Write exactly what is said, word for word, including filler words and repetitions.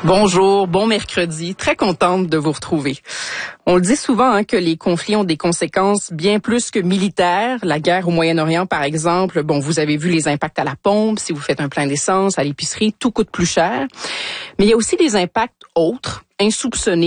Bonjour, bon mercredi. Très contente de vous retrouver. On le dit souvent hein, que les conflits ont des conséquences bien plus que militaires. La guerre au Moyen-Orient, par exemple, bon, vous avez vu les impacts à la pompe, si vous faites un plein d'essence, à l'épicerie, tout coûte plus cher. Mais il y a aussi des impacts autres, insoupçonnés,